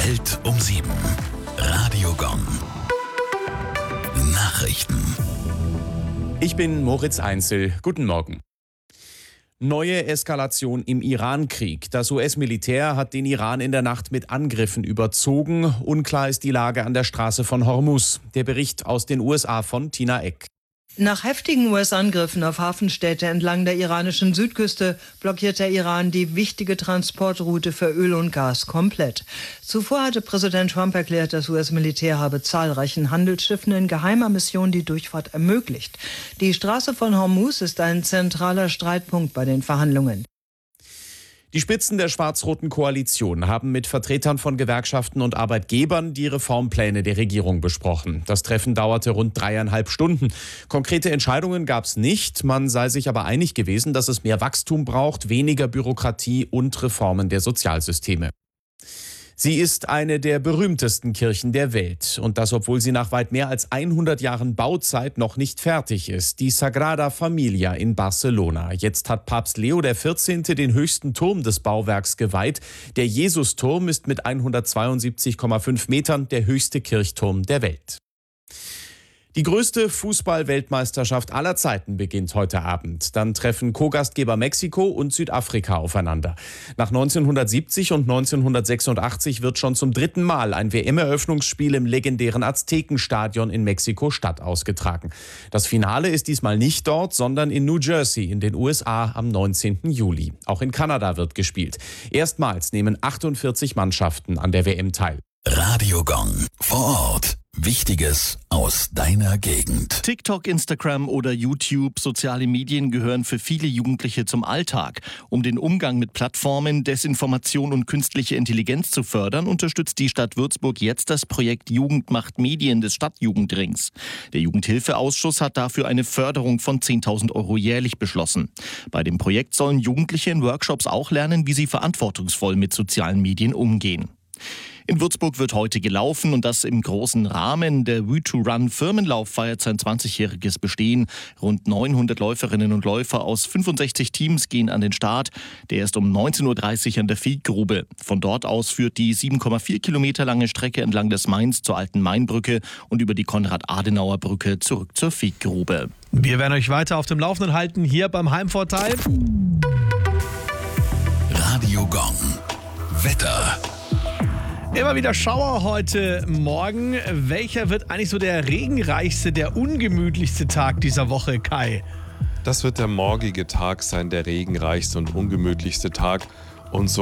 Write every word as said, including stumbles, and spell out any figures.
Welt um sieben. Radio Gong. Nachrichten. Ich bin Moritz Einzel. Guten Morgen. Neue Eskalation im Iran-Krieg. Das U S-Militär hat den Iran in der Nacht mit Angriffen überzogen. Unklar ist die Lage an der Straße von Hormuz. Der Bericht aus den U S A von Tina Eck. Nach heftigen U S-Angriffen auf Hafenstädte entlang der iranischen Südküste blockiert der Iran die wichtige Transportroute für Öl und Gas komplett. Zuvor hatte Präsident Trump erklärt, das U S-Militär habe zahlreichen Handelsschiffen in geheimer Mission die Durchfahrt ermöglicht. Die Straße von Hormuz ist ein zentraler Streitpunkt bei den Verhandlungen. Die Spitzen der schwarz-roten Koalition haben mit Vertretern von Gewerkschaften und Arbeitgebern die Reformpläne der Regierung besprochen. Das Treffen dauerte rund dreieinhalb Stunden. Konkrete Entscheidungen gab es nicht. Man sei sich aber einig gewesen, dass es mehr Wachstum braucht, weniger Bürokratie und Reformen der Sozialsysteme. Sie ist eine der berühmtesten Kirchen der Welt. Und das, obwohl sie nach weit mehr als hundert Jahren Bauzeit noch nicht fertig ist. Die Sagrada Familia in Barcelona. Jetzt hat Papst Leo der vierzehnte den höchsten Turm des Bauwerks geweiht. Der Jesusturm ist mit hundertzweiundsiebzig Komma fünf Metern der höchste Kirchturm der Welt. Die größte Fußball-Weltmeisterschaft aller Zeiten beginnt heute Abend. Dann treffen Co-Gastgeber Mexiko und Südafrika aufeinander. Nach neunzehnhundertsiebzig und neunzehnhundertsechsundachtzig wird schon zum dritten Mal ein W M-Eröffnungsspiel im legendären Aztekenstadion in Mexiko-Stadt ausgetragen. Das Finale ist diesmal nicht dort, sondern in New Jersey in den U S A am neunzehnten Juli. Auch in Kanada wird gespielt. Erstmals nehmen achtundvierzig Mannschaften an der W M teil. Radio Gong. Vor Ort. Wichtiges aus deiner Gegend. TikTok, Instagram oder YouTube, soziale Medien gehören für viele Jugendliche zum Alltag. Um den Umgang mit Plattformen, Desinformation und künstliche Intelligenz zu fördern, unterstützt die Stadt Würzburg jetzt das Projekt Jugend macht Medien des Stadtjugendrings. Der Jugendhilfeausschuss hat dafür eine Förderung von zehntausend Euro jährlich beschlossen. Bei dem Projekt sollen Jugendliche in Workshops auch lernen, wie sie verantwortungsvoll mit sozialen Medien umgehen. In Würzburg wird heute gelaufen und das im großen Rahmen. Der We to Run Firmenlauf feiert sein zwanzigjähriges Bestehen. Rund neunhundert Läuferinnen und Läufer aus fünfundsechzig Teams gehen an den Start. Der ist um neunzehn Uhr dreißig an der Feldgrube. Von dort aus führt die sieben Komma vier Kilometer lange Strecke entlang des Mains zur Alten Mainbrücke und über die Konrad-Adenauer-Brücke zurück zur Feldgrube. Wir werden euch weiter auf dem Laufenden halten, hier beim Heimvorteil. Radio Gong. Wetter. Immer wieder Schauer heute Morgen. Welcher wird eigentlich so der regenreichste, der ungemütlichste Tag dieser Woche, Kai? Das wird der morgige Tag sein, der regenreichste und ungemütlichste Tag. Und so